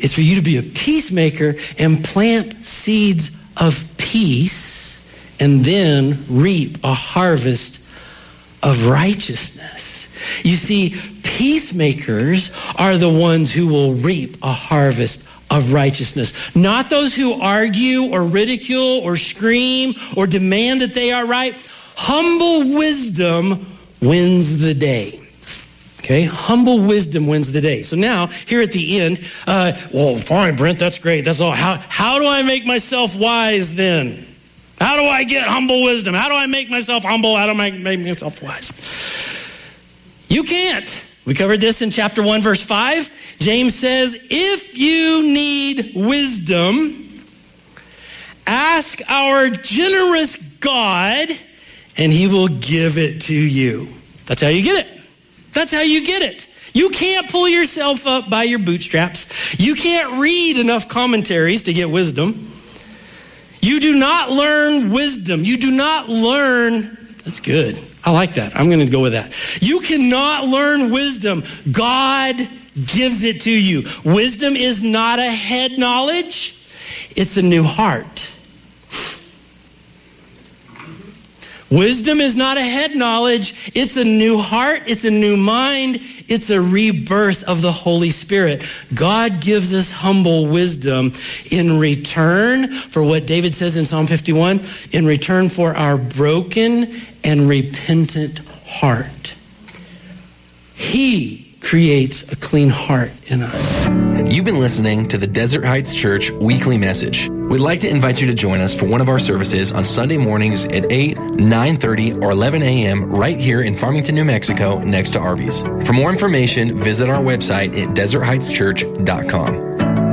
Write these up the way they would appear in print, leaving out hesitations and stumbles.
is for you to be a peacemaker and plant seeds of peace and then reap a harvest of righteousness. You see, peacemakers are the ones who will reap a harvest of righteousness. Not those who argue or ridicule or scream or demand that they are right. Humble wisdom wins the day. Okay, humble wisdom wins the day. So now, here at the end, well, fine, Brent, that's great. That's all. How do I make myself wise then? How do I get humble wisdom? How do I make myself humble? How do I make myself wise? You can't. We covered this in chapter 1, verse 5. James says, if you need wisdom, ask our generous God, and he will give it to you. That's how you get it. That's how you get it. You can't pull yourself up by your bootstraps. You can't read enough commentaries to get wisdom. You do not learn wisdom. You do not learn, that's good. I like that. I'm going to go with that. You cannot learn wisdom. God gives it to you. Wisdom is not a head knowledge. It's a new heart. Wisdom is not a head knowledge. It's a new heart. It's a new mind. It's a rebirth of the Holy Spirit. God gives us humble wisdom in return for what David says in Psalm 51, in return for our broken and repentant heart. He creates a clean heart in us. You've been listening to the Desert Heights Church weekly message. We'd like to invite you to join us for one of our services on Sunday mornings at 8, 9:30, or 11 a.m. right here in Farmington, New Mexico, next to Arby's. For more information, visit our website at desertheightschurch.com.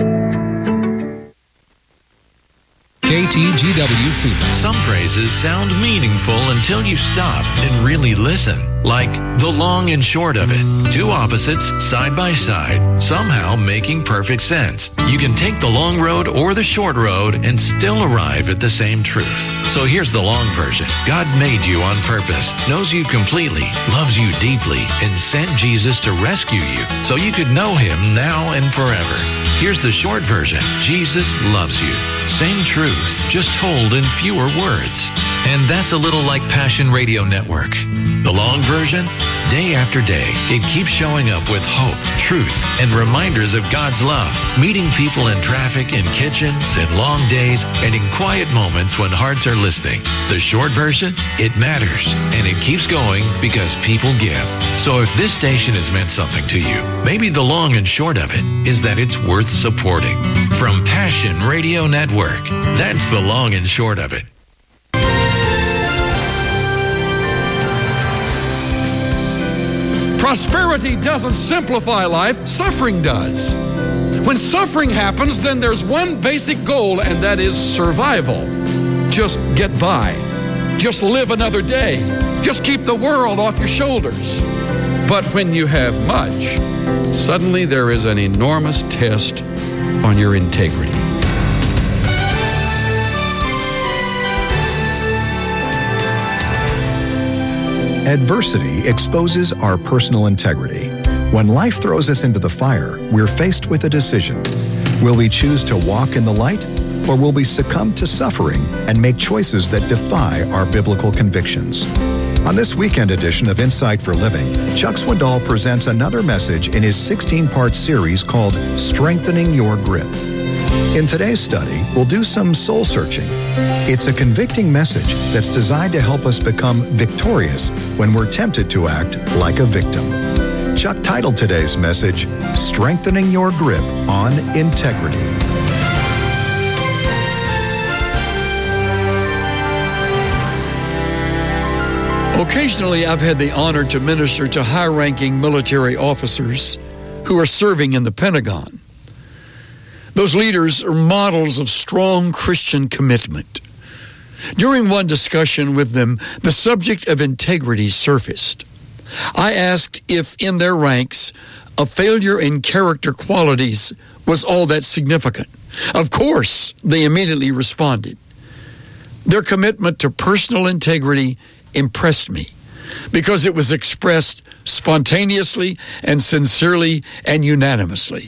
KTGW Phoenix. Some phrases sound meaningful until you stop and really listen. Like the long and short of it. Two opposites side by side, somehow making perfect sense. You can take the long road or the short road and still arrive at the same truth. So here's the long version. God made you on purpose, knows you completely, loves you deeply, and sent Jesus to rescue you so you could know him now and forever. Here's the short version. Jesus loves you. Same truth, just told in fewer words. And that's a little like Passion Radio Network. The long version, day after day, it keeps showing up with hope, truth, and reminders of God's love, meeting people in traffic, in kitchens, in long days, and in quiet moments when hearts are listening. The short version, it matters, and it keeps going because people give. So if this station has meant something to you, maybe the long and short of it is that it's worth supporting. From Passion Radio Network, that's the long and short of it. Prosperity doesn't simplify life, suffering does. When suffering happens, then there's one basic goal, and that is survival. Just get by. Just live another day. Just keep the world off your shoulders. But when you have much, suddenly there is an enormous test on your integrity. Adversity exposes our personal integrity. When life throws us into the fire, we're faced with a decision. Will we choose to walk in the light, or will we succumb to suffering and make choices that defy our biblical convictions? On this weekend edition of Insight for Living, Chuck Swindoll presents another message in his 16-part series called Strengthening Your Grip. In today's study, we'll do some soul searching. It's a convicting message that's designed to help us become victorious when we're tempted to act like a victim. Chuck titled today's message, Strengthening Your Grip on Integrity. Occasionally, I've had the honor to minister to high-ranking military officers who are serving in the Pentagon. Those leaders are models of strong Christian commitment. During one discussion with them, the subject of integrity surfaced. I asked if in their ranks, a failure in character qualities was all that significant. Of course, they immediately responded. Their commitment to personal integrity impressed me because it was expressed spontaneously and sincerely and unanimously.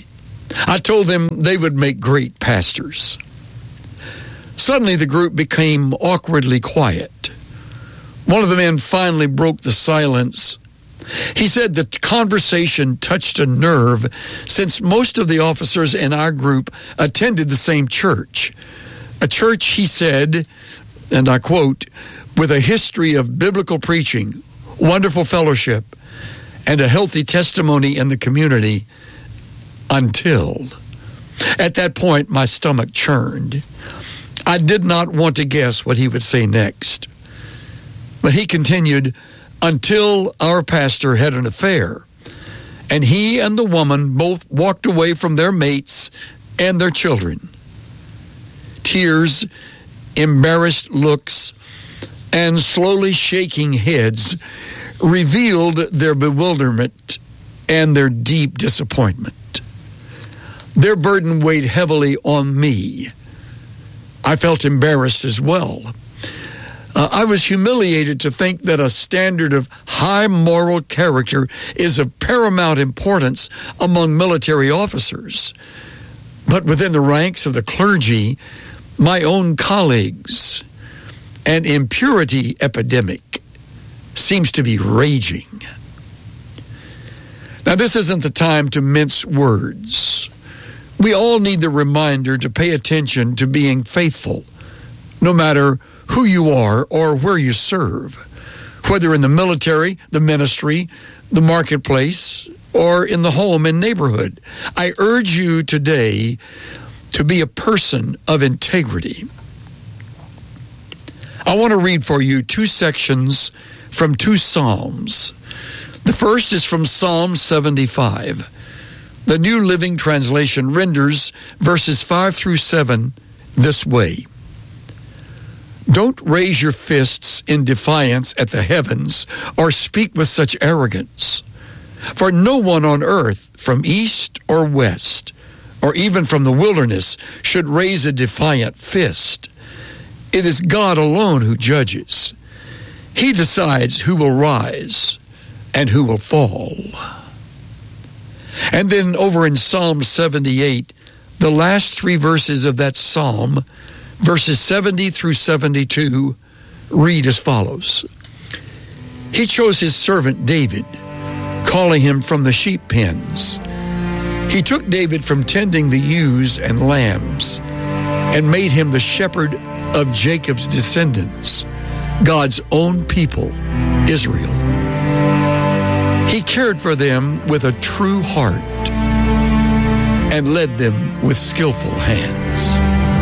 I told them they would make great pastors. Suddenly the group became awkwardly quiet. One of the men finally broke the silence. He said the conversation touched a nerve since most of the officers in our group attended the same church. A church, he said, and I quote, with a history of biblical preaching, wonderful fellowship, and a healthy testimony in the community until. At that point, my stomach churned. I did not want to guess what he would say next. But he continued, until our pastor had an affair, and he and the woman both walked away from their mates and their children. Tears, embarrassed looks, and slowly shaking heads revealed their bewilderment and their deep disappointment. Their burden weighed heavily on me. I felt embarrassed as well. I was humiliated to think that a standard of high moral character is of paramount importance among military officers. But within the ranks of the clergy, my own colleagues, an impurity epidemic seems to be raging. Now, this isn't the time to mince words. We all need the reminder to pay attention to being faithful, no matter who you are or where you serve, whether in the military, the ministry, the marketplace, or in the home and neighborhood. I urge you today to be a person of integrity. I want to read for you two sections from two Psalms. The first is from Psalm 75. The New Living Translation renders verses 5 through 7 this way. Don't raise your fists in defiance at the heavens or speak with such arrogance. For no one on earth, from east or west, or even from the wilderness, should raise a defiant fist. It is God alone who judges. He decides who will rise and who will fall. And then over in Psalm 78, the last three verses of that psalm, verses 70 through 72, read as follows. He chose his servant David, calling him from the sheep pens. He took David from tending the ewes and lambs and made him the shepherd of Jacob's descendants, God's own people, Israel. He cared for them with a true heart and led them with skillful hands.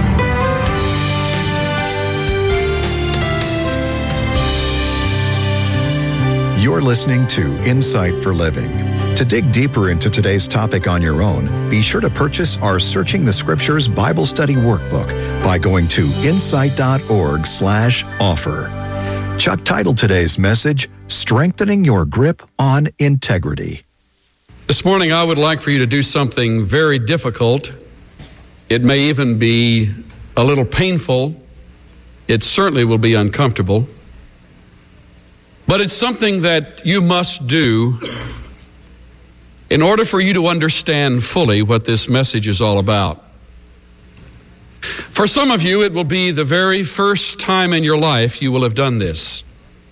You're listening to Insight for Living. To dig deeper into today's topic on your own, be sure to purchase our Searching the Scriptures Bible Study Workbook by going to insight.org/offer. Chuck titled today's message, Strengthening Your Grip on Integrity. This morning I would like for you to do something very difficult. It may even be a little painful. It certainly will be uncomfortable. But it's something that you must do in order for you to understand fully what this message is all about. For some of you, it will be the very first time in your life you will have done this.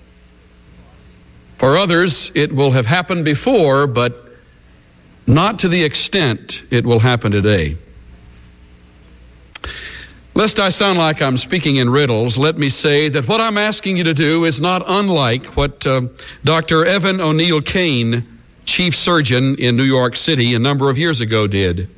For others, it will have happened before, but not to the extent it will happen today. Lest I sound like I'm speaking in riddles, let me say that what I'm asking you to do is not unlike what Dr. Evan O'Neill Kane, chief surgeon in New York City a number of years ago, did.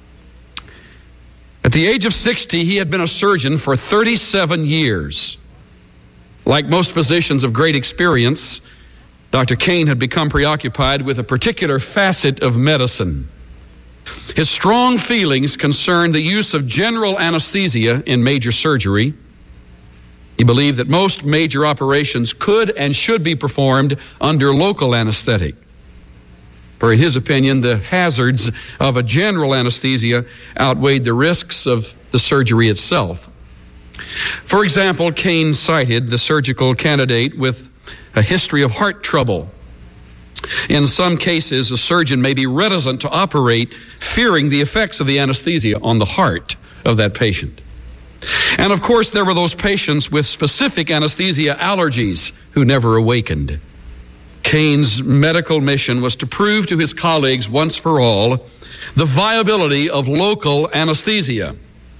At the age of 60, he had been a surgeon for 37 years. Like most physicians of great experience, Dr. Kane had become preoccupied with a particular facet of medicine. His strong feelings concerned the use of general anesthesia in major surgery. He believed that most major operations could and should be performed under local anesthetic. For in his opinion, the hazards of a general anesthesia outweighed the risks of the surgery itself. For example, Kane cited the surgical candidate with a history of heart trouble. In some cases, a surgeon may be reticent to operate, fearing the effects of the anesthesia on the heart of that patient. And of course, there were those patients with specific anesthesia allergies who never awakened. Kane's medical mission was to prove to his colleagues once for all the viability of local anesthesia.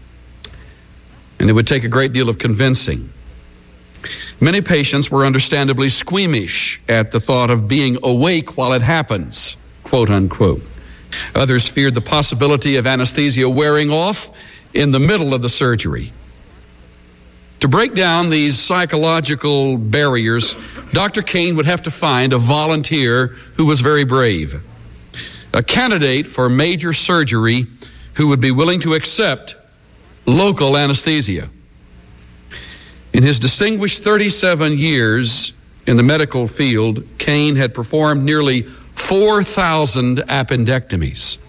And it would take a great deal of convincing. Many patients were understandably squeamish at the thought of being awake while it happens, quote unquote. Others feared the possibility of anesthesia wearing off in the middle of the surgery. To break down these psychological barriers, Dr. Kane would have to find a volunteer who was very brave, a candidate for major surgery who would be willing to accept local anesthesia. In his distinguished 37 years in the medical field, Kane had performed nearly 4,000 appendectomies.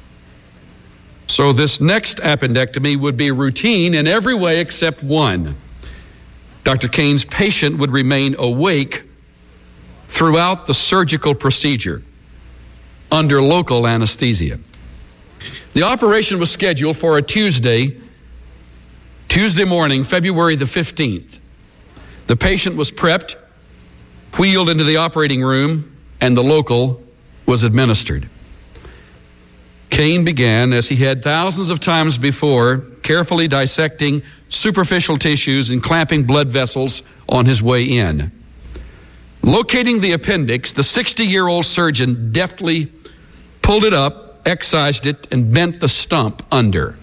So this next appendectomy would be routine in every way except one. Dr. Kane's patient would remain awake throughout the surgical procedure under local anesthesia. The operation was scheduled for a Tuesday morning, February the 15th. The patient was prepped, wheeled into the operating room, and the local was administered. Kane began, as he had thousands of times before, carefully dissecting superficial tissues and clamping blood vessels on his way in. Locating the appendix, the 60-year-old surgeon deftly pulled it up, excised it, and bent the stump under.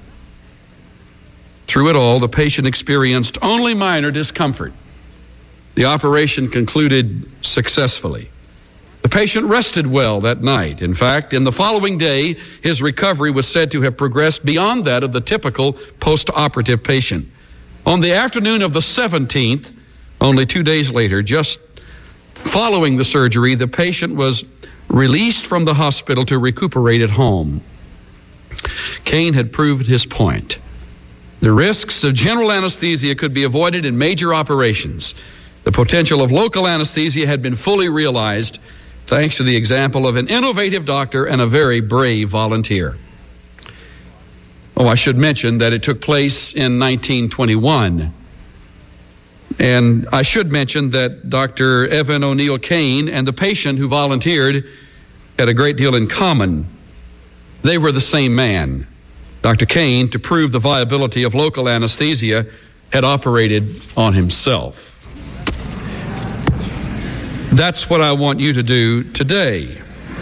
Through it all, the patient experienced only minor discomfort. The operation concluded successfully. The patient rested well that night. In fact, in the following day, his recovery was said to have progressed beyond that of the typical post-operative patient. On the afternoon of the 17th, only 2 days later, just following the surgery, the patient was released from the hospital to recuperate at home. Kane had proved his point. The risks of general anesthesia could be avoided in major operations. The potential of local anesthesia had been fully realized thanks to the example of an innovative doctor and a very brave volunteer. Oh, I should mention that it took place in 1921. And I should mention that Dr. Evan O'Neill Kane and the patient who volunteered had a great deal in common. They were the same man. Dr. Kane, to prove the viability of local anesthesia, had operated on himself. That's what I want you to do today.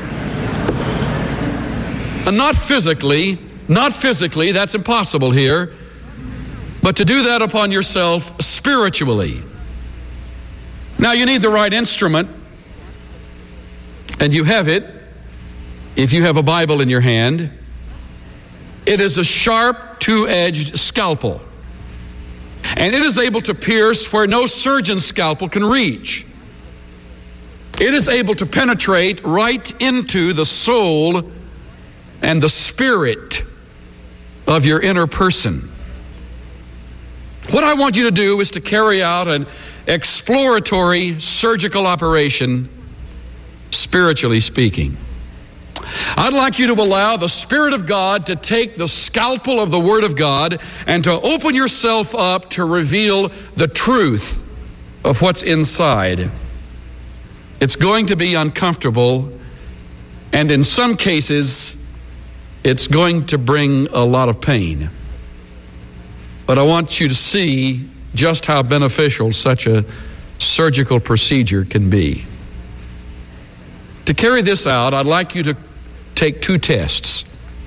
And not physically, that's impossible here, but to do that upon yourself spiritually. Now, you need the right instrument, and you have it if you have a Bible in your hand. It is a sharp, two-edged scalpel, and it is able to pierce where no surgeon's scalpel can reach. It is able to penetrate right into the soul and the spirit of your inner person. What I want you to do is to carry out an exploratory surgical operation, spiritually speaking. I'd like you to allow the Spirit of God to take the scalpel of the Word of God and to open yourself up to reveal the truth of what's inside. It's going to be uncomfortable, and in some cases, it's going to bring a lot of pain. But I want you to see just how beneficial such a surgical procedure can be. To carry this out, I'd like you to take 2 tests.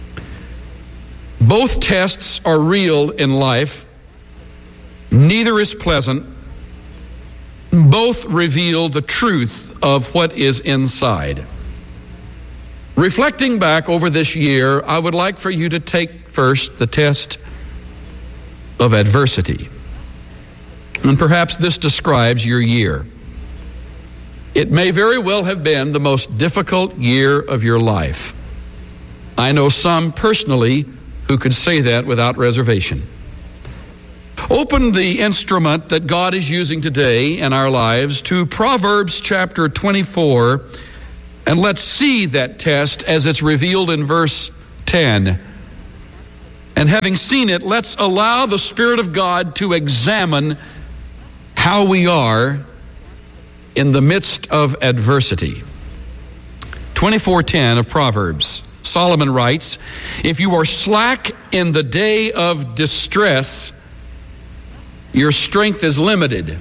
Both tests are real in life. Neither is pleasant. Both reveal the truth of what is inside. Reflecting back over this year, I would like for you to take first the test of adversity. And perhaps this describes your year. It may very well have been the most difficult year of your life. I know some personally who could say that without reservation. Open the instrument that God is using today in our lives to Proverbs chapter 24 And let's see that test as it's revealed in verse 10. And having seen it, let's allow the Spirit of God to examine how we are in the midst of adversity. 24:10 of Proverbs, Solomon writes, "If you are slack in the day of distress, your strength is limited."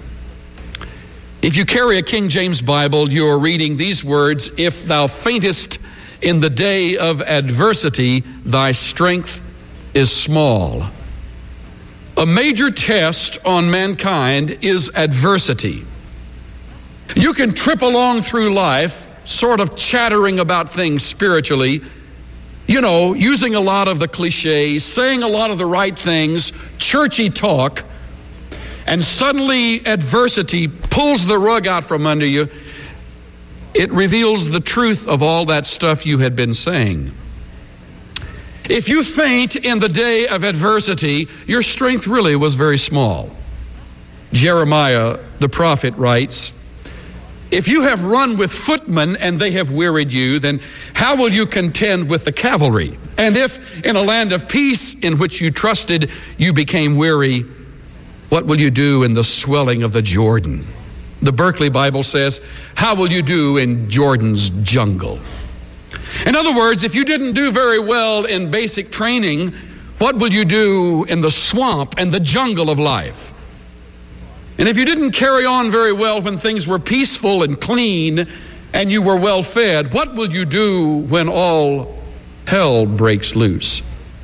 If you carry a King James Bible, you are reading these words, "If thou faintest in the day of adversity, thy strength is small." A major test on mankind is adversity. You can trip along through life, sort of chattering about things spiritually, using a lot of the cliches, saying a lot of the right things, churchy talk, and suddenly adversity pulls the rug out from under you. It reveals the truth of all that stuff you had been saying. If you faint in the day of adversity, your strength really was very small. Jeremiah, the prophet, writes, "If you have run with footmen and they have wearied you, then how will you contend with the cavalry? And if in a land of peace in which you trusted you became weary, what will you do in the swelling of the Jordan?" The Berkeley Bible says, "How will you do in Jordan's jungle?" In other words, if you didn't do very well in basic training, what will you do in the swamp and the jungle of life? And if you didn't carry on very well when things were peaceful and clean and you were well fed, what will you do when all hell breaks loose?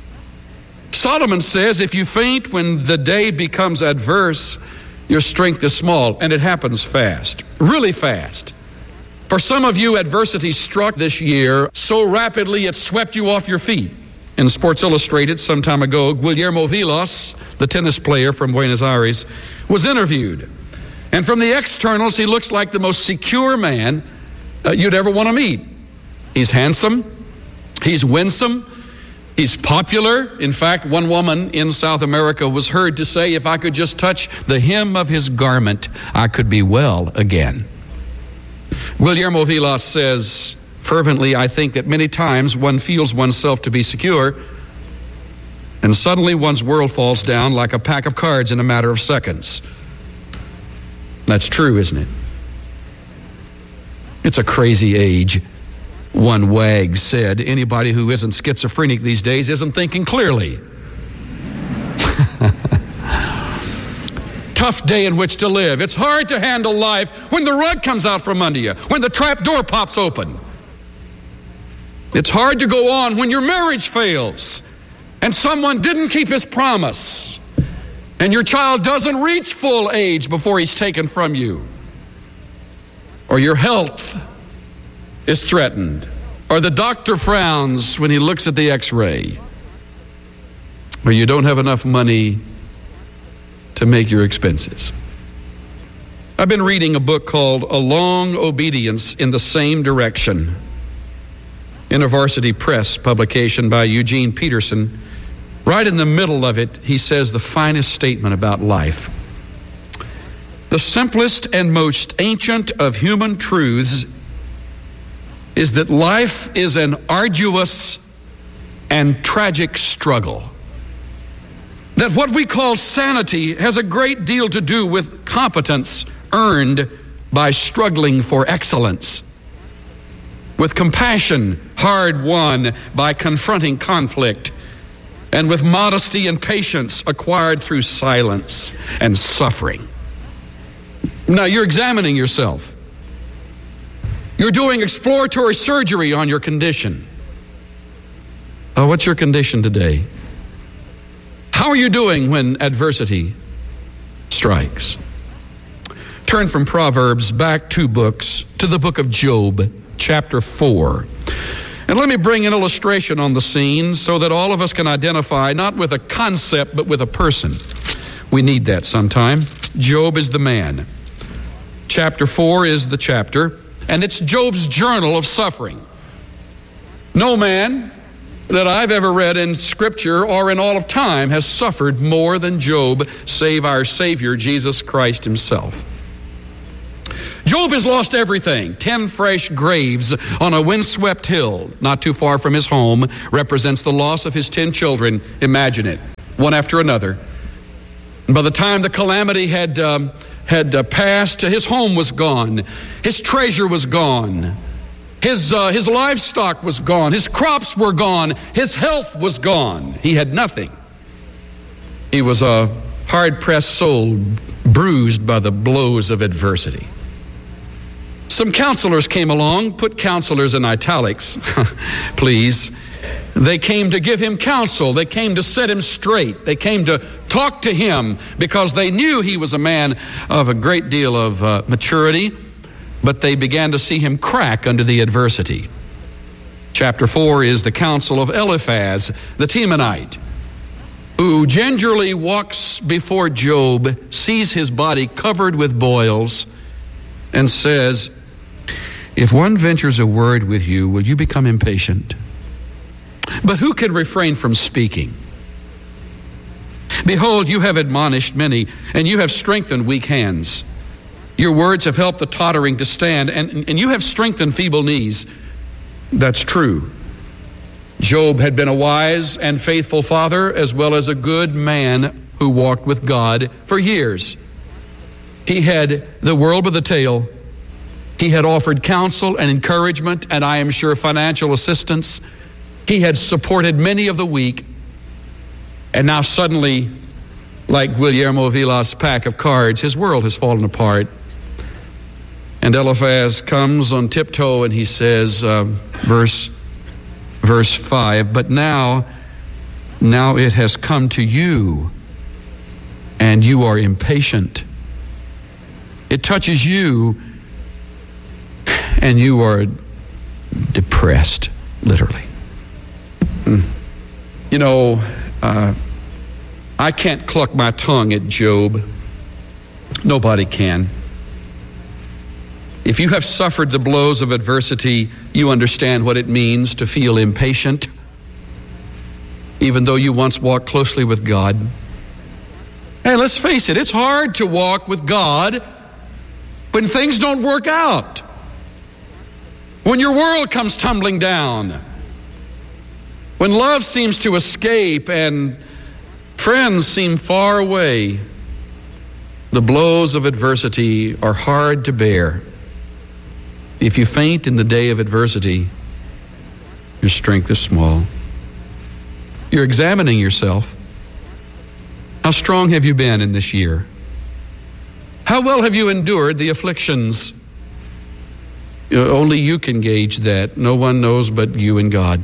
Solomon says, if you faint when the day becomes adverse, your strength is small, and it happens fast, really fast. For some of you, adversity struck this year so rapidly it swept you off your feet. In Sports Illustrated some time ago, Guillermo Vilas, the tennis player from Buenos Aires, was interviewed. And from the externals, he looks like the most secure man you'd ever want to meet. He's handsome, he's winsome, he's popular. In fact, one woman in South America was heard to say, "If I could just touch the hem of his garment, I could be well again." Guillermo Vilas says fervently, "I think that many times one feels oneself to be secure, and suddenly one's world falls down like a pack of cards in a matter of seconds." That's true, isn't it? It's a crazy age. One wag said, "Anybody who isn't schizophrenic these days isn't thinking clearly." Tough day in which to live. It's hard to handle life when the rug comes out from under you, when the trap door pops open. It's hard to go on when your marriage fails and someone didn't keep his promise and your child doesn't reach full age before he's taken from you, or your health is threatened, or the doctor frowns when he looks at the x-ray, or you don't have enough money to make your expenses. I've been reading a book called A Long Obedience in the Same Direction, InterVarsity Press publication by Eugene Peterson. Right in the middle of it, he says the finest statement about life. "The simplest and most ancient of human truths is that life is an arduous and tragic struggle. That what we call sanity has a great deal to do with competence earned by struggling for excellence, with compassion hard won by confronting conflict, and with modesty and patience acquired through silence and suffering." Now you're examining yourself. You're doing exploratory surgery on your condition. Oh, what's your condition today? How are you doing when adversity strikes? Turn from Proverbs back 2 books to the book of Job, chapter 4. And let me bring an illustration on the scene so that all of us can identify not with a concept but with a person. We need that sometime. Job is the man. Chapter 4 is the chapter, and it's Job's journal of suffering. No man that I've ever read in Scripture or in all of time has suffered more than Job, save our Savior, Jesus Christ himself. Job has lost everything. 10 fresh graves on a windswept hill not too far from his home represents the loss of his 10 children. Imagine it, one after another. And by the time the calamity had passed, his home was gone. His treasure was gone. His livestock was gone. His crops were gone. His health was gone. He had nothing. He was a hard-pressed soul, bruised by the blows of adversity. Some counselors came along. Put counselors in italics, please. They came to give him counsel. They came to set him straight. They came to talk to him because they knew he was a man of a great deal of maturity, but they began to see him crack under the adversity. Chapter 4 is the counsel of Eliphaz, the Temanite, who gingerly walks before Job, sees his body covered with boils, and says, "If one ventures a word with you, will you become impatient? But who can refrain from speaking? Behold, you have admonished many, and you have strengthened weak hands. Your words have helped the tottering to stand, and you have strengthened feeble knees." That's true. Job had been a wise and faithful father, as well as a good man who walked with God for years. He had the world by the tail. He had offered counsel and encouragement, and I am sure financial assistance. He had supported many of the weak. And now suddenly, like Guillermo Vilas' pack of cards, his world has fallen apart. And Eliphaz comes on tiptoe and he says, verse 5, "But now it has come to you, and you are impatient. It touches you, and you are depressed," literally. You know, I can't cluck my tongue at Job. Nobody can. If you have suffered the blows of adversity, you understand what it means to feel impatient, even though you once walked closely with God. Hey, let's face it, it's hard to walk with God when things don't work out, when your world comes tumbling down, when love seems to escape and friends seem far away. The blows of adversity are hard to bear. If you faint in the day of adversity, your strength is small. You're examining yourself. How strong have you been in this year? How well have you endured the afflictions? Only you can gauge that. No one knows but you and God.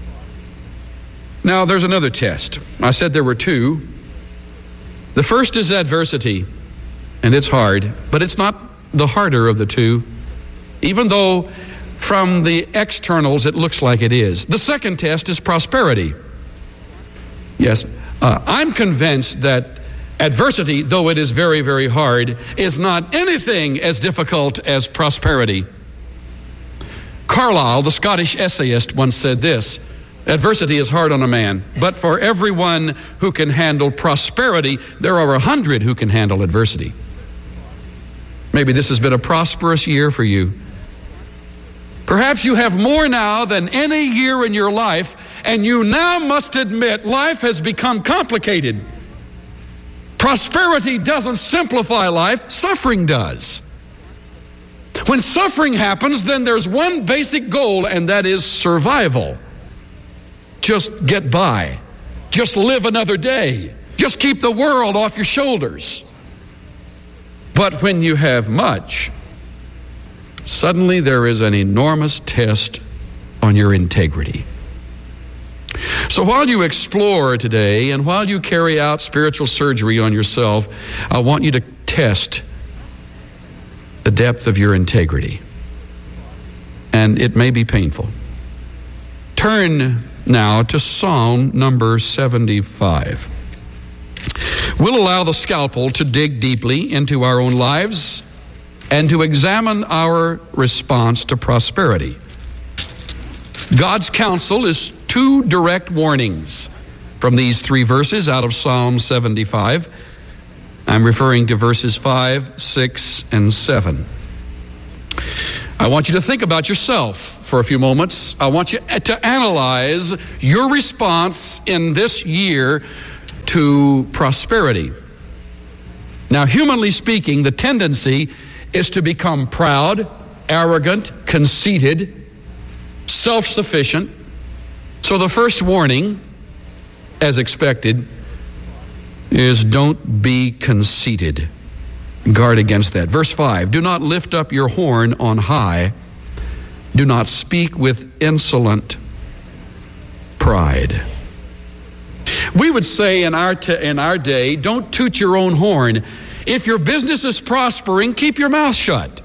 Now, there's another test. I said there were two. The first is adversity, and it's hard, but it's not the harder of the two, even though from the externals it looks like it is. The second test is prosperity. Yes, I'm convinced that adversity, though it is very, very hard, is not anything as difficult as prosperity. Carlyle, the Scottish essayist, once said this: "Adversity is hard on a man, but for everyone who can handle prosperity, there are 100 who can handle adversity." Maybe this has been a prosperous year for you. Perhaps you have more now than any year in your life, and you now must admit life has become complicated. Prosperity doesn't simplify life, suffering does. When suffering happens, then there's one basic goal, and that is survival. Just get by. Just live another day. Just keep the world off your shoulders. But when you have much, suddenly there is an enormous test on your integrity. So while you explore today and while you carry out spiritual surgery on yourself, I want you to test the depth of your integrity. And it may be painful. Turn now to Psalm number 75. We'll allow the scalpel to dig deeply into our own lives and to examine our response to prosperity. God's counsel is two direct warnings from these three verses out of Psalm 75. I'm referring to verses 5, 6, and 7. I want you to think about yourself for a few moments. I want you to analyze your response in this year to prosperity. Now, humanly speaking, the tendency is to become proud, arrogant, conceited, self-sufficient. So the first warning, as expected, is don't be conceited. Guard against that. Verse 5, do not lift up your horn on high. Do not speak with insolent pride. We would say in our day, don't toot your own horn. If your business is prospering, keep your mouth shut.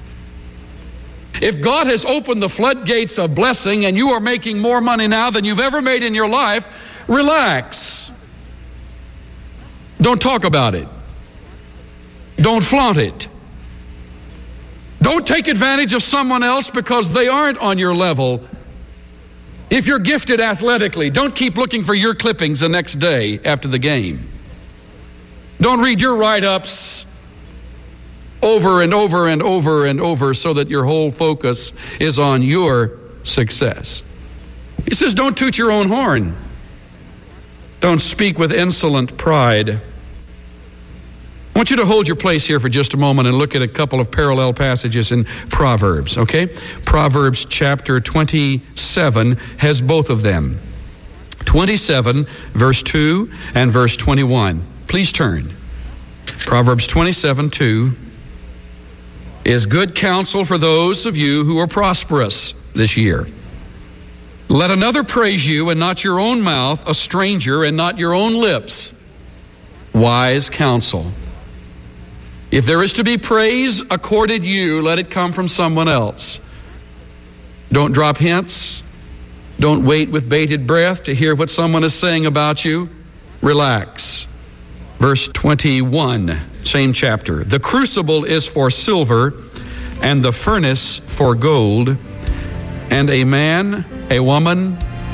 If God has opened the floodgates of blessing and you are making more money now than you've ever made in your life, relax. Don't talk about it. Don't flaunt it. Don't take advantage of someone else because they aren't on your level. If you're gifted athletically, don't keep looking for your clippings the next day after the game. Don't read your write-ups over and over and over and over so that your whole focus is on your success. He says, don't toot your own horn. Don't speak with insolent pride. I want you to hold your place here for just a moment and look at a couple of parallel passages in Proverbs, okay? Proverbs chapter 27 has both of them. 27, verse 2 and verse 21. Please turn. Proverbs 27:2 is good counsel for those of you who are prosperous this year. Let another praise you and not your own mouth, a stranger and not your own lips. Wise counsel. If there is to be praise accorded you, let it come from someone else. Don't drop hints. Don't wait with bated breath to hear what someone is saying about you. Relax. Verse 21, same chapter. The crucible is for silver, and the furnace for gold, and a man, a woman,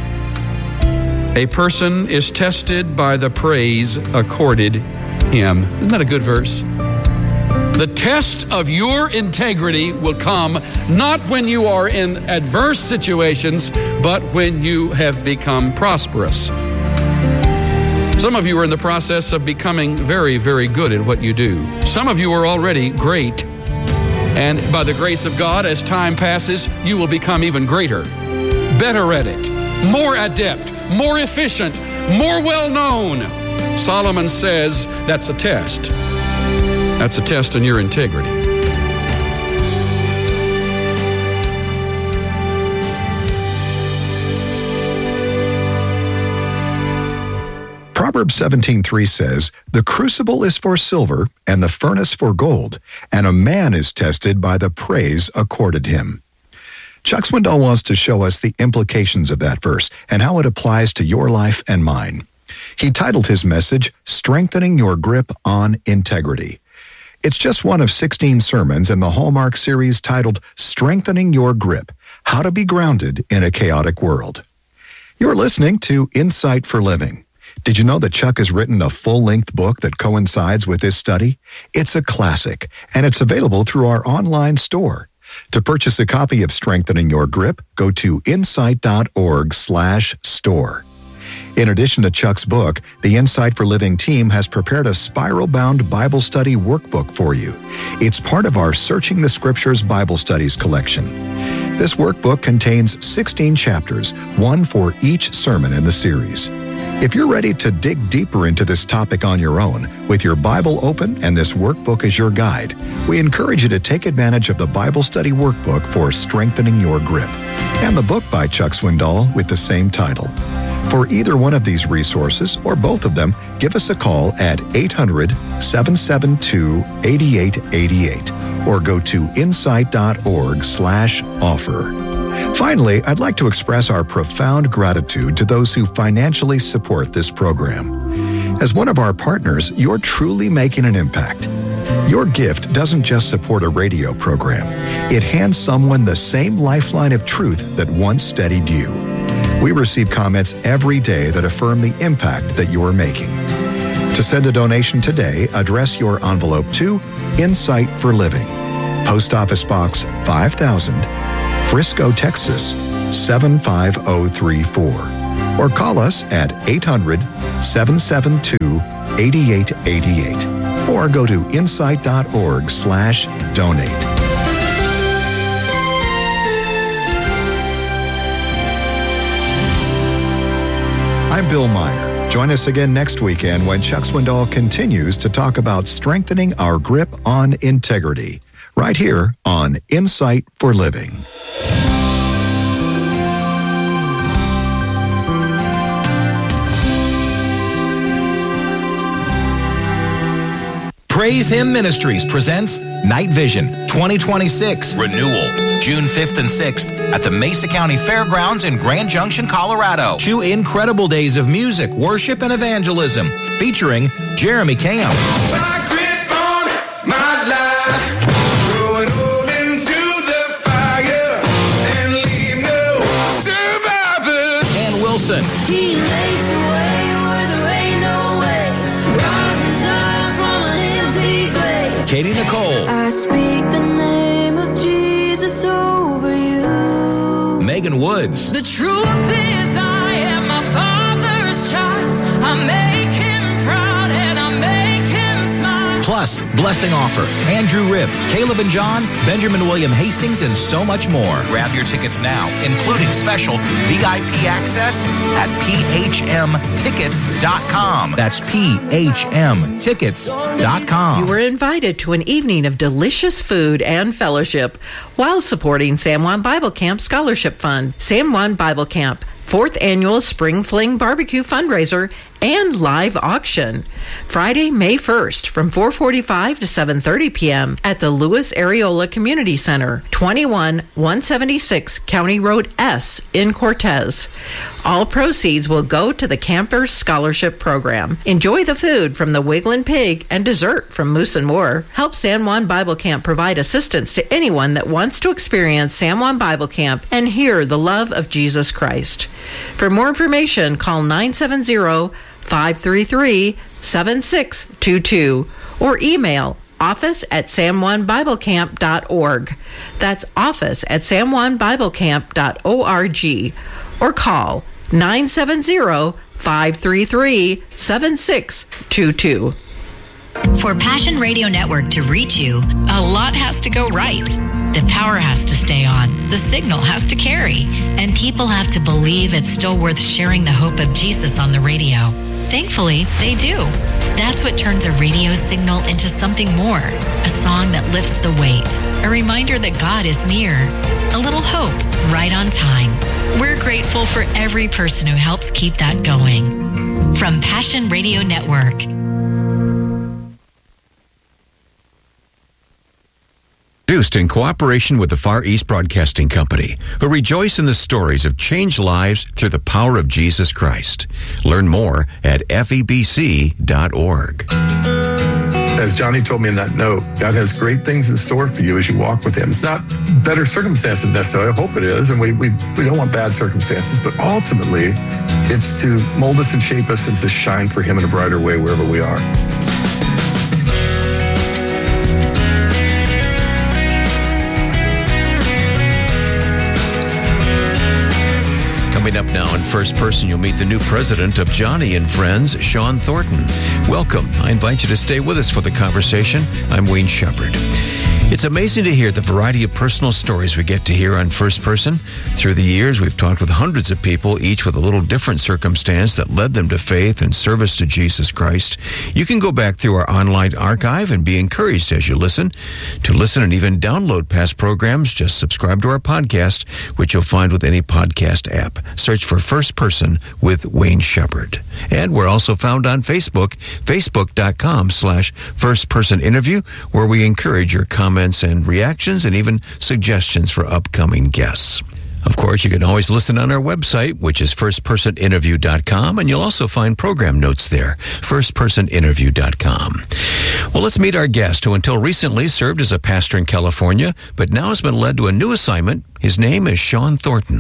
a person is tested by the praise accorded him. Isn't that a good verse? The test of your integrity will come not when you are in adverse situations, but when you have become prosperous. Some of you are in the process of becoming very, very good at what you do. Some of you are already great. And by the grace of God, as time passes, you will become even greater, better at it, more adept, more efficient, more well-known. Solomon says that's a test. That's a test on your integrity. Proverbs 17:3 says, the crucible is for silver and the furnace for gold, and a man is tested by the praise accorded him. Chuck Swindoll wants to show us the implications of that verse and how it applies to your life and mine. He titled his message, Strengthening Your Grip on Integrity. It's just one of 16 sermons in the Hallmark series titled Strengthening Your Grip, How to Be Grounded in a Chaotic World. You're listening to Insight for Living. Did you know that Chuck has written a full-length book that coincides with this study? It's a classic, and it's available through our online store. To purchase a copy of Strengthening Your Grip, go to insight.org/store. In addition to Chuck's book, the Insight for Living team has prepared a spiral-bound Bible study workbook for you. It's part of our Searching the Scriptures Bible Studies collection. This workbook contains 16 chapters, one for each sermon in the series. If you're ready to dig deeper into this topic on your own, with your Bible open and this workbook as your guide, we encourage you to take advantage of the Bible Study Workbook for Strengthening Your Grip, and the book by Chuck Swindoll with the same title. For either one of these resources, or both of them, give us a call at 800-772-8888, or go to insight.org/offer. Finally, I'd like to express our profound gratitude to those who financially support this program. As one of our partners, you're truly making an impact. Your gift doesn't just support a radio program. It hands someone the same lifeline of truth that once steadied you. We receive comments every day that affirm the impact that you're making. To send a donation today, address your envelope to Insight for Living. Post Office Box 5000, Frisco, Texas 75034. Or call us at 800-772-8888. Or go to insight.org/donate. I'm Bill Meyer. Join us again next weekend when Chuck Swindoll continues to talk about strengthening our grip on integrity, right here on Insight for Living. Praise Him Ministries presents Night Vision 2026 Renewal, June 5th and 6th at the Mesa County Fairgrounds in Grand Junction, Colorado. 2 incredible days of music, worship, and evangelism featuring Jeremy Camp, My grip on my life, throw it all into the fire and leave no survivors. Ann Wilson, He makes a way where there ain't no way, rises up from an empty grave. Katie Nicole, I speak the name of Jesus over you. Megan Woods, The truth is I am my Father's child. I make Him proud and I make Him smile. plus Blessing Offer, Andrew Ribb, Caleb and John, Benjamin William Hastings, and so much more. Grab your tickets now, including special VIP access at phmtickets.com. That's phmtickets.com. You were invited to an evening of delicious food and fellowship while supporting San Juan Bible Camp Scholarship Fund. San Juan Bible Camp, 4th Annual Spring Fling Barbecue Fundraiser and live auction. Friday, May 1st from 4:45 to 7:30 p.m. at the Louis Areola Community Center, 21176 County Road S in Cortez. All proceeds will go to the Campers Scholarship Program. Enjoy the food from the Wigglin' Pig and dessert from Moose and More. Help San Juan Bible Camp provide assistance to anyone that wants to experience San Juan Bible Camp and hear the love of Jesus Christ. For more information, call 970-533-7622 or email office@sanjuanbiblecamp.org. That's office@sanjuanbiblecamp.org or call 970-533-7622. For Passion Radio Network to reach you, a lot has to go right. The power has to stay on, the signal has to carry, and people have to believe it's still worth sharing the hope of Jesus on the radio. Thankfully, they do. That's what turns a radio signal into something more, a song that lifts the weight, a reminder that God is near, a little hope right on time. We're grateful for every person who helps keep that going. From Passion Radio Network. Produced in cooperation with the Far East Broadcasting Company, who rejoice in the stories of changed lives through the power of Jesus Christ. Learn more at febc.org. As Johnny told me in that note, God has great things in store for you as you walk with Him. It's not better circumstances necessarily. I hope it is, and we don't want bad circumstances, but ultimately, it's to mold us and shape us and to shine for Him in a brighter way wherever we are. Coming up now in First Person, you'll meet the new president of Johnny and Friends, Sean Thornton. Welcome. I invite you to stay with us for the conversation. I'm Wayne Shepherd. It's amazing to hear the variety of personal stories we get to hear on First Person. Through the years, we've talked with hundreds of people, each with a little different circumstance that led them to faith and service to Jesus Christ. You can go back through our online archive and be encouraged as you listen. To listen and even download past programs, just subscribe to our podcast, which you'll find with any podcast app. Search for First Person with Wayne Shepherd. And we're also found on Facebook, facebook.com/firstpersoninterview, where we encourage your comments and reactions and even suggestions for upcoming guests. Of course, you can always listen on our website, which is firstpersoninterview.com, and you'll also find program notes there, firstpersoninterview.com. Well, let's meet our guest, who until recently served as a pastor in California, but now has been led to a new assignment. His name is Sean Thornton.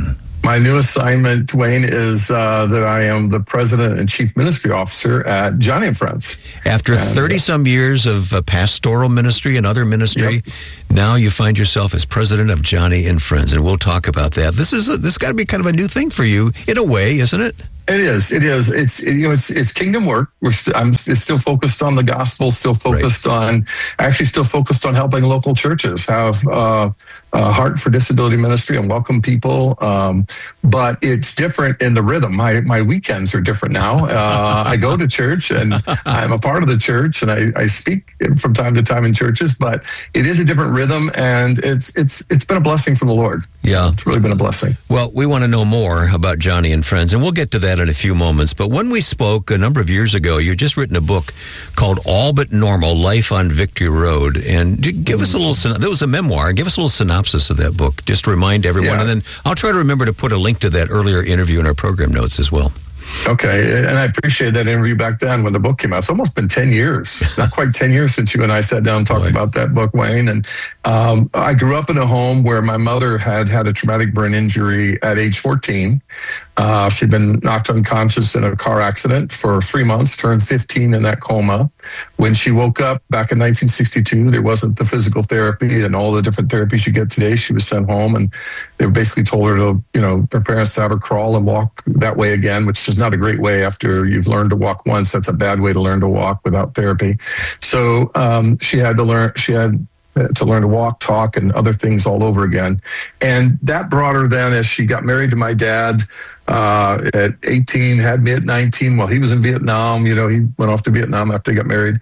My new assignment, Wayne, is that I am the president and chief ministry officer at Johnny and Friends. After 30-some years of pastoral ministry and other ministry, now you find yourself as president of Johnny and Friends, and we'll talk about that. This got to be kind of a new thing for you, in a way, isn't it? It is. It's kingdom work. It's still focused on the gospel. Still focused on helping local churches have a heart for disability ministry and welcome people. But it's different in the rhythm. My weekends are different now. I go to church and I'm a part of the church and I speak from time to time in churches. But it is a different rhythm, and it's been a blessing from the Lord. Yeah, it's really been a blessing. Well, we want to know more about Johnny and Friends, and we'll get to that in a few moments. But when we spoke a number of years ago, you just written a book called All But Normal: Life on Victory Road. And give us a little, that was a memoir. Give us a little synopsis of that book, just to remind everyone. And then I'll try to remember to put a link to that earlier interview in our program notes as well. Okay, and I appreciate that interview back then when the book came out. It's almost been 10 years, not quite 10 years since you and I sat down and talked about that book, Wayne. And I grew up in a home where my mother had a traumatic brain injury at age 14. She'd been knocked unconscious in a car accident for 3 months, turned 15 in that coma. When she woke up back in 1962, there wasn't the physical therapy and all the different therapies you get today. She was sent home, and they basically told her to, her parents to have her crawl and walk that way again, which is not a great way after you've learned to walk once. That's a bad way to learn to walk without therapy. So she had to learn to walk, talk, and other things all over again. And that brought her then, as she got married to my dad at 18, had me at 19 while he was in Vietnam. He went off to Vietnam after he got married.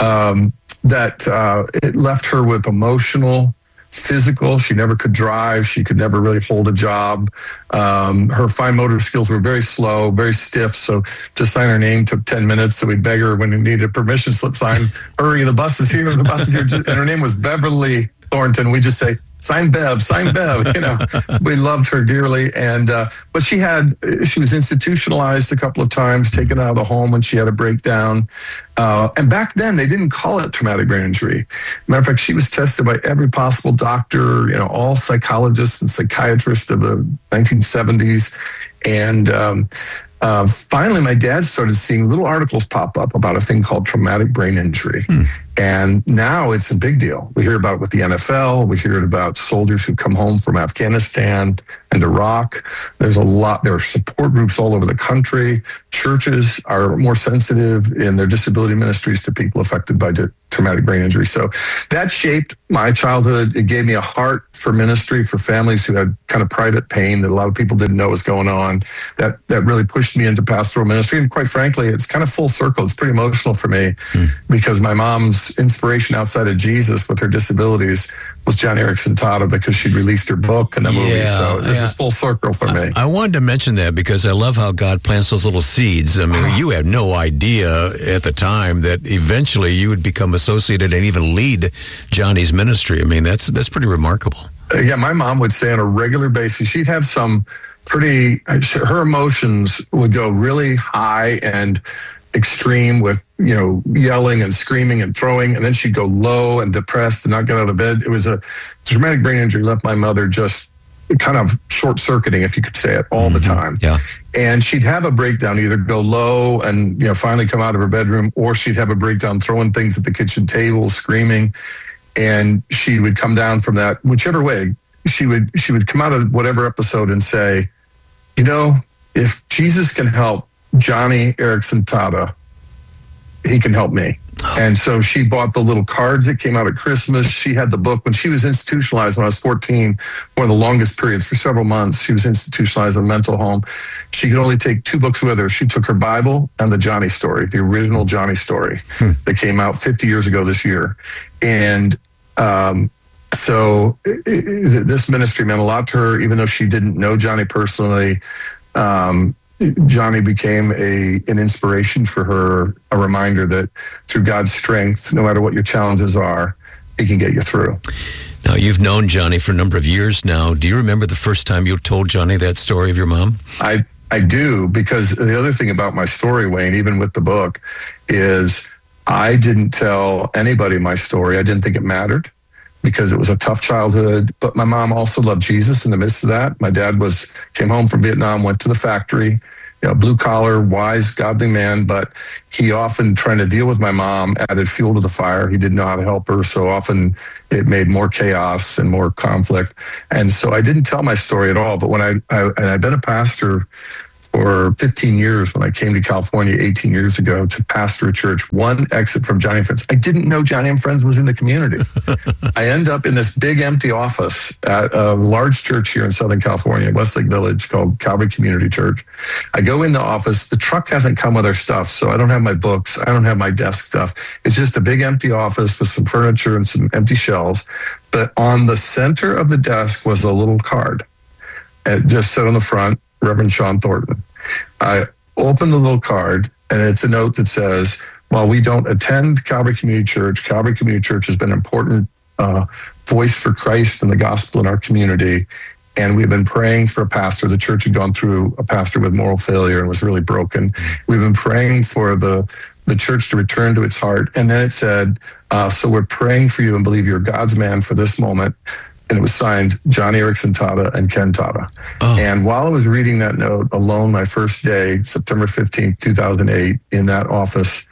It left her with emotional, physical. She never could drive. She could never really hold a job. Her fine motor skills were very slow, very stiff. So to sign her name took 10 minutes. So we'd beg her when we needed a permission slip sign, hurry, the bus is here, the bus is here. And her name was Beverly Thornton. We just say, sign Bev. We loved her dearly. And, but she was institutionalized a couple of times, taken out of the home when she had a breakdown. And back then they didn't call it traumatic brain injury. Matter of fact, she was tested by every possible doctor, all psychologists and psychiatrists of the 1970s. And, finally, my dad started seeing little articles pop up about a thing called traumatic brain injury. And now it's a big deal. We hear about it with the NFL. We hear it about soldiers who come home from Afghanistan and Iraq. There are support groups all over the country. Churches are more sensitive in their disability ministries to people affected by traumatic brain injury. So that shaped my childhood. It gave me a heart for ministry, for families who had kind of private pain that a lot of people didn't know was going on. That really pushed me into pastoral ministry. And quite frankly, it's kind of full circle. It's pretty emotional for me because my mom's inspiration outside of Jesus with her disabilities was Joni Eareckson Tada, because she'd released her book and the movie. So this is full circle for me. I wanted to mention that because I love how God plants those little seeds. I mean, you had no idea at the time that eventually you would become associated and even lead Johnny's ministry. I mean, that's pretty remarkable. Yeah, my mom would say on a regular basis, she'd have some her emotions would go really high and extreme with, yelling and screaming and throwing. And then she'd go low and depressed and not get out of bed. It was a traumatic brain injury left my mother just kind of short-circuiting, if you could say it, all the time. Yeah. And she'd have a breakdown, either go low and, finally come out of her bedroom, or she'd have a breakdown throwing things at the kitchen table, screaming. And she would come down from that, whichever way. She would come out of whatever episode and say, if Jesus can help Joni Eareckson Tada, he can help me. And so she bought the little cards that came out at Christmas. She had the book. When she was institutionalized when I was 14, one of the longest periods for several months, she was institutionalized in a mental home. She could only take 2 books with her. She took her Bible and the Johnny story, the original Johnny story that came out 50 years ago this year. And so this ministry meant a lot to her, even though she didn't know Johnny personally. Johnny became an inspiration for her, a reminder that through God's strength, no matter what your challenges are, he can get you through. Now, you've known Johnny for a number of years now. Do you remember the first time you told Johnny that story of your mom? I do, because the other thing about my story, Wayne, even with the book, is I didn't tell anybody my story. I didn't think it mattered. because it was a tough childhood. But my mom also loved Jesus in the midst of that. My dad came home from Vietnam, went to the factory, blue collar, wise, godly man, but he often, trying to deal with my mom, added fuel to the fire. He didn't know how to help her, so often it made more chaos and more conflict. And so I didn't tell my story at all. But when I'd been a pastor for 15 years when I came to California 18 years ago to pastor a church, one exit from Johnny and Friends. I didn't know Johnny and Friends was in the community. I end up in this big empty office at a large church here in Southern California, Westlake Village, called Calvary Community Church. I go in the office. The truck hasn't come with our stuff, so I don't have my books. I don't have my desk stuff. It's just a big empty office with some furniture and some empty shelves. But on the center of the desk was a little card. It just said on the front, Reverend Sean Thornton. I opened the little card, and it's a note that says, while we don't attend Calvary Community Church has been an important voice for Christ and the gospel in our community, and we've been praying for a pastor. The church had gone through a pastor with moral failure and was really broken. We've been praying for the church to return to its heart. And then it said, so we're praying for you and believe you're God's man for this moment. And it was signed Johnny Erickson Tata and Ken Tata. Oh. And while I was reading that note alone my first day, September 15th, 2008, in that office,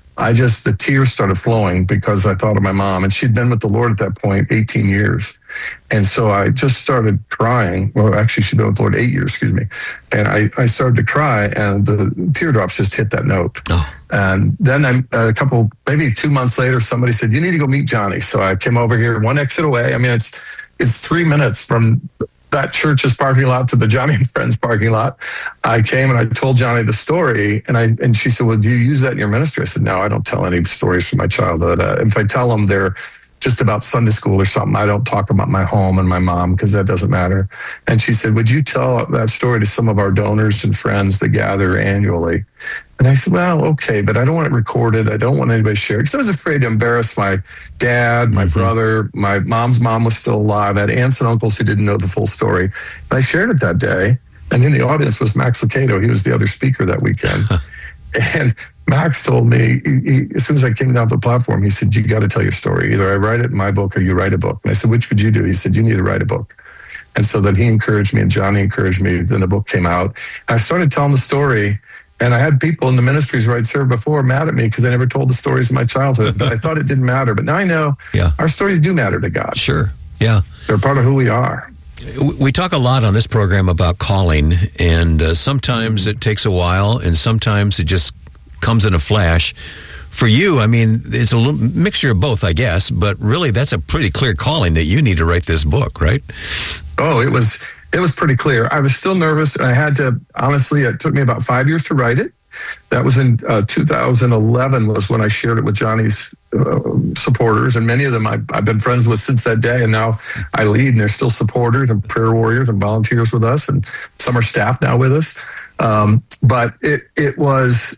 the tears started flowing because I thought of my mom. And she'd been with the Lord at that point 18 years. And so I just started crying. Well, actually, she'd been with the Lord 8 years, excuse me. And I started to cry, and the teardrops just hit that note. Oh. And then maybe 2 months later, somebody said, you need to go meet Johnny. So I came over here, one exit away. I mean, it's 3 minutes from that church's parking lot to the Johnny and Friends parking lot. I came and I told Johnny the story, and she said, well, do you use that in your ministry? I said, no, I don't tell any stories from my childhood. If I tell them, they're just about Sunday school or something. I don't talk about my home and my mom because that doesn't matter. And she said, would you tell that story to some of our donors and friends that gather annually? And I said, well, okay, but I don't want it recorded. I don't want anybody to share it because I was afraid to embarrass my dad, my brother. My mom's mom was still alive. I had aunts and uncles who didn't know the full story. And I shared it that day. And in the audience was Max Lucado. He was the other speaker that weekend. And Max told me, as soon as I came down the platform, he said, you got to tell your story. Either I write it in my book or you write a book. And I said, which would you do? He said, you need to write a book. And so then he encouraged me and Johnny encouraged me. Then the book came out. And I started telling the story. And I had people in the ministries where I'd served before mad at me because I never told the stories of my childhood. But I thought it didn't matter. But now I know our stories do matter to God. Sure. Yeah. They're part of who we are. We talk a lot on this program about calling, and sometimes it takes a while, and sometimes it just comes in a flash. For you, I mean, it's a little mixture of both, I guess, but really that's a pretty clear calling that you need to write this book, right? Oh, it was pretty clear. I was still nervous, and I had to, honestly, it took me about 5 years to write it. That was in 2011 was when I shared it with Johnny's supporters, and many of them I've been friends with since that day, and now I lead, and they're still supporters and prayer warriors and volunteers with us, and some are staff now with us. But it was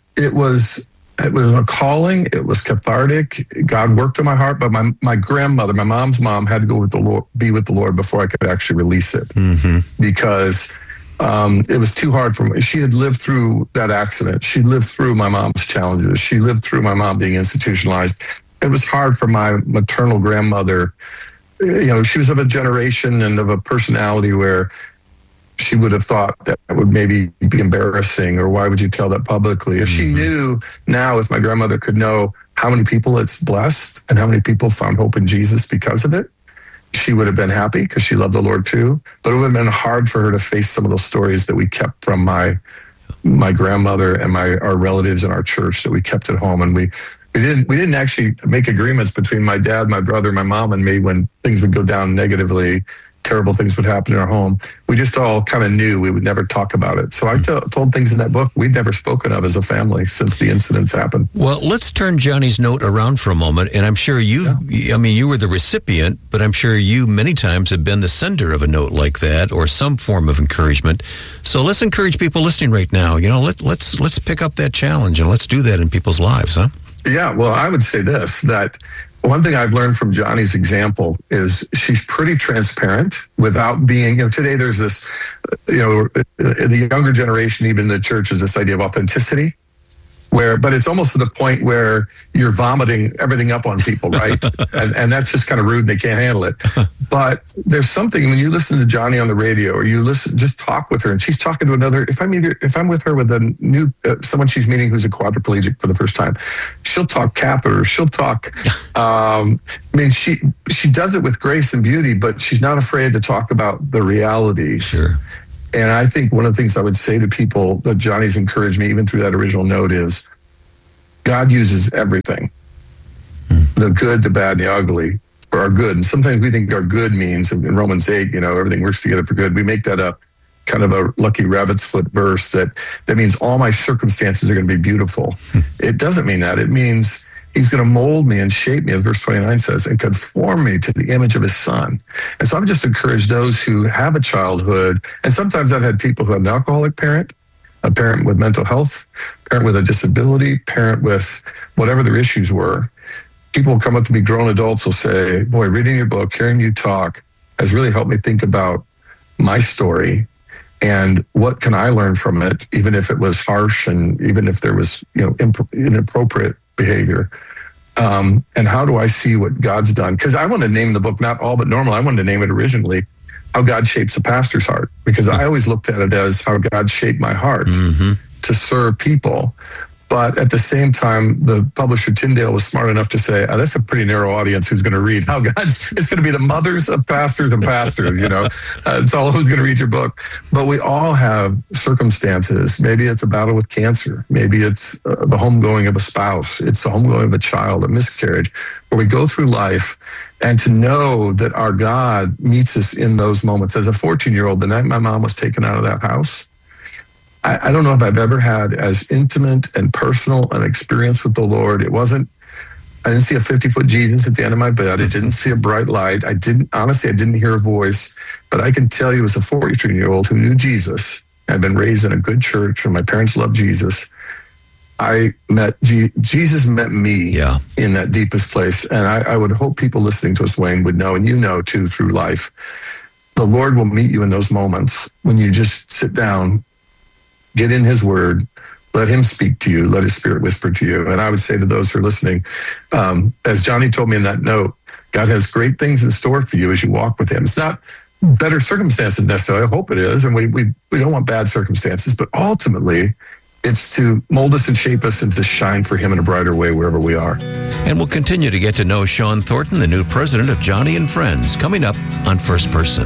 a calling. It was cathartic. God worked in my heart, but my grandmother, my mom's mom, had to go with the Lord, be with the Lord before I could actually release it, because it was too hard for me. She had lived through that accident. She lived through my mom's challenges. She lived through my mom being institutionalized. It was hard for my maternal grandmother. You know, she was of a generation and of a personality where she would have thought that would maybe be embarrassing, or why would you tell that publicly? If she knew now, if my grandmother could know how many people it's blessed and how many people found hope in Jesus because of it, she would have been happy because she loved the Lord too. But it would have been hard for her to face some of those stories that we kept from my grandmother and our relatives in our church that we kept at home. And we didn't actually make agreements between my dad, my brother, my mom, and me when things would go down negatively. Terrible things would happen in our home. We just all kind of knew we would never talk about it. So I told things in that book we'd never spoken of as a family since the incidents happened. Well, let's turn Johnny's note around for a moment. And I'm sure you were the recipient, but I'm sure you many times have been the sender of a note like that or some form of encouragement. So let's encourage people listening right now. You know, let's pick up that challenge and let's do that in people's lives, huh? Yeah, well, I would say this, that one thing I've learned from Johnny's example is she's pretty transparent without being, today there's this, in the younger generation, even in the church, is this idea of authenticity. but it's almost to the point where you're vomiting everything up on people, right? and that's just kind of rude and they can't handle it. But there's something when you listen to Johnny on the radio or you just talk with her and she's talking to another, if I'm with her with a new, someone she's meeting who's a quadriplegic for the first time, she'll talk catheters, she'll talk, she does it with grace and beauty, but she's not afraid to talk about the realities. Sure. And I think one of the things I would say to people that Johnny's encouraged me, even through that original note, is God uses everything, the good, the bad, and the ugly, for our good. And sometimes we think our good means, in Romans 8, everything works together for good. We make that up, kind of a lucky rabbit's foot verse that means all my circumstances are going to be beautiful. It doesn't mean that. It means he's going to mold me and shape me, as verse 29 says, and conform me to the image of his son. And so I've just encouraged those who have a childhood, and sometimes I've had people who have an alcoholic parent, a parent with mental health, parent with a disability, parent with whatever their issues were. People will come up to me, grown adults will say, boy, reading your book, hearing you talk has really helped me think about my story and what can I learn from it, even if it was harsh and even if there was inappropriate behavior. And how do I see what God's done? Because I want to name the book not All But Normal. I wanted to name it originally How God Shapes a Pastor's Heart, because I always looked at it as how God shaped my heart to serve people. But at the same time, the publisher Tyndale was smart enough to say, that's a pretty narrow audience who's going to read how it's going to be the mothers of pastors and pastors, it's all who's going to read your book. But we all have circumstances. Maybe it's a battle with cancer. Maybe it's the homegoing of a spouse. It's the homegoing of a child, a miscarriage, where we go through life. And to know that our God meets us in those moments. As a 14-year-old, the night my mom was taken out of that house, I don't know if I've ever had as intimate and personal an experience with the Lord. I didn't see a 50-foot Jesus at the end of my bed. I didn't see a bright light. I didn't hear a voice. But I can tell you as a 14-year-old who knew Jesus, I'd been raised in a good church and my parents loved Jesus. Jesus met me in that deepest place. And I would hope people listening to us, Wayne, would know, and too, through life, the Lord will meet you in those moments when you just sit down, get in his word, let him speak to you, let his spirit whisper to you. And I would say to those who are listening, as Johnny told me in that note, God has great things in store for you as you walk with him. It's not better circumstances necessarily. I hope it is. And we don't want bad circumstances, but ultimately it's to mold us and shape us and to shine for him in a brighter way wherever we are. And we'll continue to get to know Shawn Thornton, the new president of Johnny and Friends, coming up on First Person.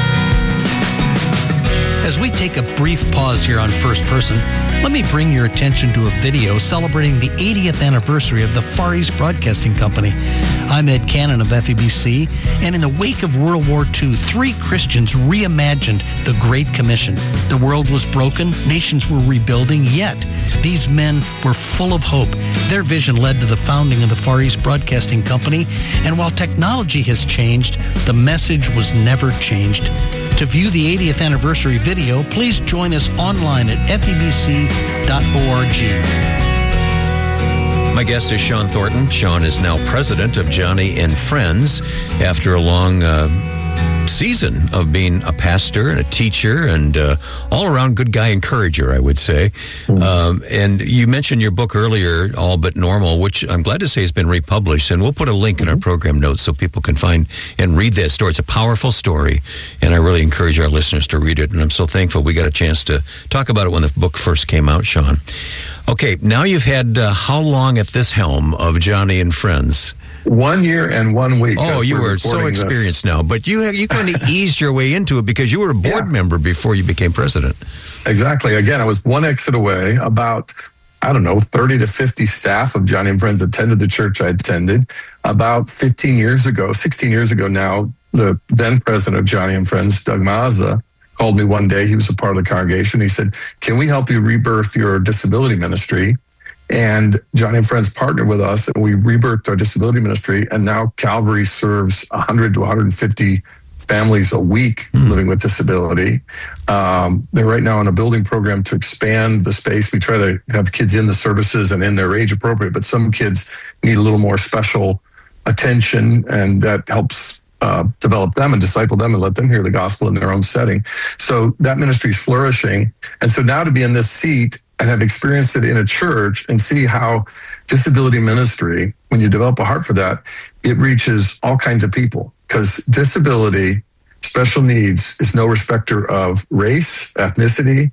As we take a brief pause here on First Person, let me bring your attention to a video celebrating the 80th anniversary of the Far East Broadcasting Company. I'm Ed Cannon of FEBC, and in the wake of World War II, 3 Christians reimagined the Great Commission. The world was broken, nations were rebuilding, yet these men were full of hope. Their vision led to the founding of the Far East Broadcasting Company, and while technology has changed, the message was never changed. To view the 80th anniversary video, please join us online at febc.org. My guest is Shawn Thornton. Shawn is now president of Johnny and Friends after a long season of being a pastor and a teacher and all-around good guy encourager, I would say. And you mentioned your book earlier, All But Normal, which I'm glad to say has been republished, and we'll put a link in our program notes so people can find and read that story. It's a powerful story, and I really encourage our listeners to read it, and I'm so thankful we got a chance to talk about it when the book first came out, Shawn. Okay, now you've had how long at this helm of Johnny and Friends? 1 year and 1 week. Oh, you were so experienced now, but you kind of eased your way into it because you were a board member before you became president. Exactly. Again, I was one exit away. About, 30 to 50 staff of Johnny and Friends attended the church I attended. About 16 years ago now, the then president of Johnny and Friends, Doug Mazza, called me one day. He was a part of the congregation. He said, "Can we help you rebirth your disability ministry?" And Johnny and Friends partnered with us, and we rebirthed our disability ministry. And now Calvary serves 100 to 150 families a week living with disability. They're right now on a building program to expand the space. We try to have kids in the services and in their age appropriate, but some kids need a little more special attention, and that helps develop them and disciple them and let them hear the gospel in their own setting. So that ministry is flourishing. And so now to be in this seat and have experienced it in a church and see how disability ministry, when you develop a heart for that, it reaches all kinds of people. Because disability, special needs, is no respecter of race, ethnicity,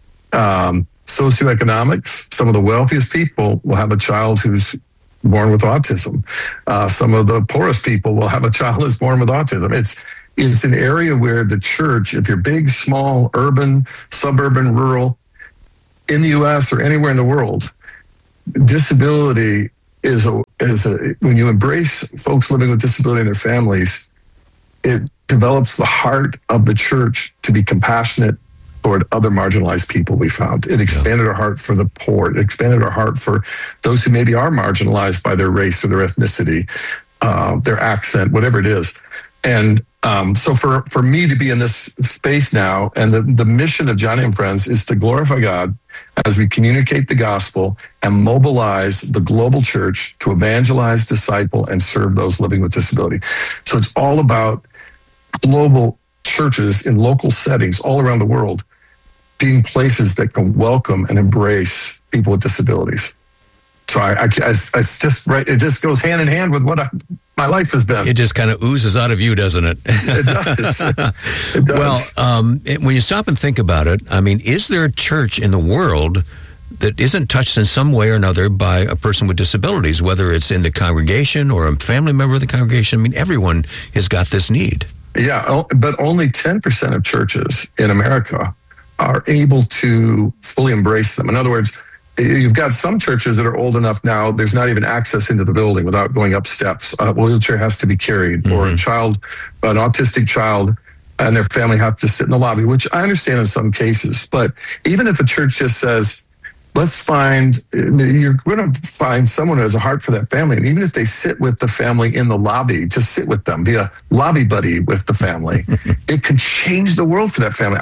socioeconomics. Some of the wealthiest people will have a child who's born with autism. Some of the poorest people will have a child who's born with autism. It's an area where the church, if you're big, small, urban, suburban, rural, in the U.S. or anywhere in the world, disability is when you embrace folks living with disability and their families, it develops the heart of the church to be compassionate toward other marginalized people. We found it expanded our heart for the poor. It expanded our heart for those who maybe are marginalized by their race or their ethnicity, their accent, whatever it is. And so for me to be in this space now, and the mission of Joni and Friends is to glorify God as we communicate the gospel and mobilize the global church to evangelize, disciple, and serve those living with disability. So it's all about global churches in local settings all around the world being places that can welcome and embrace people with disabilities. So it's just right. It just goes hand in hand with what my life has been. It just kind of oozes out of you, doesn't it? It does. It does. Well, when you stop and think about it, I mean, is there a church in the world that isn't touched in some way or another by a person with disabilities, whether it's in the congregation or a family member of the congregation? I mean, everyone has got this need. Yeah, but only 10% of churches in America are able to fully embrace them. In other words, you've got some churches that are old enough now, there's not even access into the building without going up steps. A wheelchair has to be carried, or an autistic child and their family have to sit in the lobby, which I understand in some cases. But even if a church just says, you're going to find someone who has a heart for that family. And even if they sit with the family in the lobby, just sit with them, be a lobby buddy with the family, it could change the world for that family.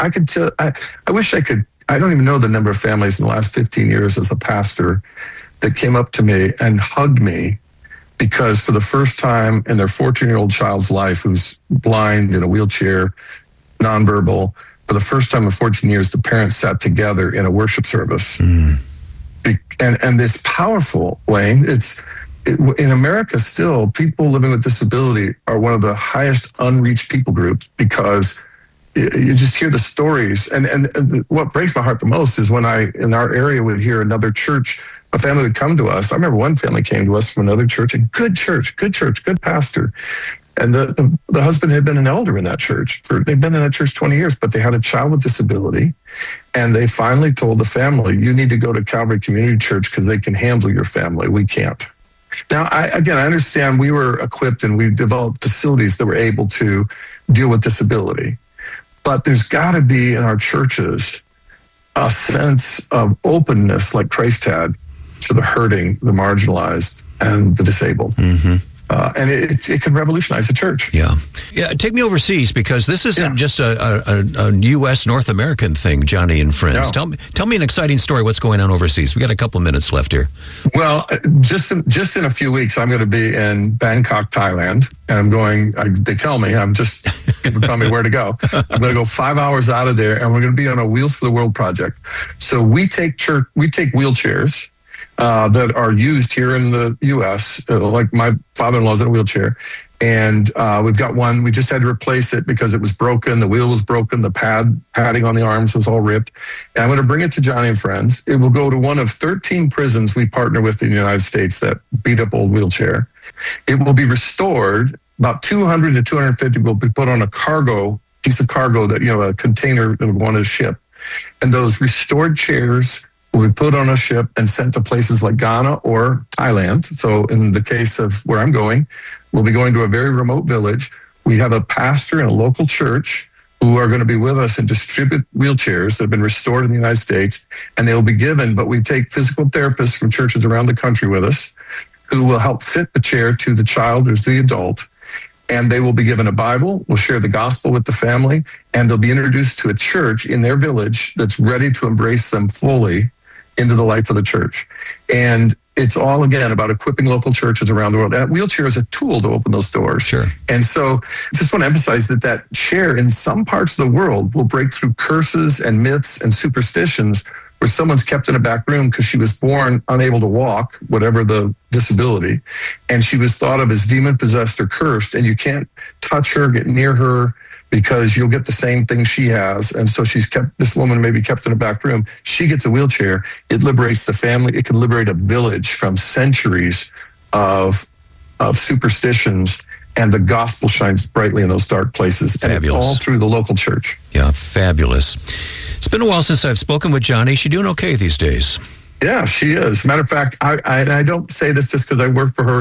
I wish I could. I don't even know the number of families in the last 15 years as a pastor that came up to me and hugged me because for the first time in their 14-year-old child's life, who's blind, in a wheelchair, nonverbal, for the first time in 14 years, the parents sat together in a worship service. And it's powerful, Wayne. In America still, people living with disability are one of the highest unreached people groups because you just hear the stories. And what breaks my heart the most is when in our area, would hear another church, a family would come to us. I remember one family came to us from another church, a good church, good pastor. And the husband had been an elder in that church. They'd been in that church 20 years, but they had a child with disability. And they finally told the family, you need to go to Calvary Community Church because they can handle your family. We can't. Now, I understand we were equipped and we developed facilities that were able to deal with disability. But there's got to be in our churches a sense of openness like Christ had to the hurting, the marginalized, and the disabled. And it can revolutionize the church. Yeah. Take me overseas, because this isn't just a U.S. North American thing, Joni and Friends. No. Tell me an exciting story. What's going on overseas? We got a couple of minutes left here. Well, just in a few weeks, I'm going to be in Bangkok, Thailand, and I'm going. They tell me people tell me where to go. I'm going to go 5 hours out of there, and we're going to be on a Wheels for the World project. So we take wheelchairs that are used here in the U.S. Like my father-in-law's in a wheelchair. And we've got one. We just had to replace it because it was broken. The wheel was broken. The padding on the arms was all ripped. And I'm going to bring it to Joni and Friends. It will go to one of 13 prisons we partner with in the United States that beat up old wheelchair. It will be restored. About 200 to 250 will be put on a piece of cargo that, a container that will go on a ship. And those restored chairs will be put on a ship and sent to places like Ghana or Thailand. So in the case of where I'm going, we'll be going to a very remote village. We have a pastor and a local church who are going to be with us and distribute wheelchairs that have been restored in the United States. And they will be given, but we take physical therapists from churches around the country with us who will help fit the chair to the child or to the adult. And they will be given a Bible. We'll share the gospel with the family, and they'll be introduced to a church in their village that's ready to embrace them fully into the life of the church. And it's all, again, about equipping local churches around the world. That wheelchair is a tool to open those doors. Sure. And so I just want to emphasize that chair in some parts of the world will break through curses and myths and superstitions where someone's kept in a back room because she was born unable to walk, whatever the disability, and she was thought of as demon-possessed or cursed, and you can't touch her, get near her, because you'll get the same thing she has. And so this woman may be kept in a back room. She gets a wheelchair. It liberates the family. It can liberate a village from centuries of superstitions, and the gospel shines brightly in those dark places. Fabulous. And all through the local church. Yeah, fabulous. It's been a while since I've spoken with Johnny. Is she doing okay these days? Yeah, she is. Matter of fact, I don't say this just because I work for her.